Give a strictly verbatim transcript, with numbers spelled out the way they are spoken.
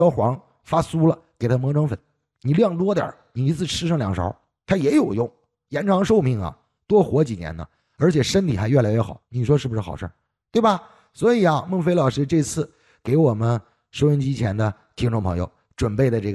焦黄发酥了，给它磨成粉，你量多点，你一次吃上两勺，它也有用，延长寿命啊，多活几年呢，而且身体还越来越好，你说是不是好事，对吧？所以啊，孟非老师这次给我们收音机前的听众朋友准备的这个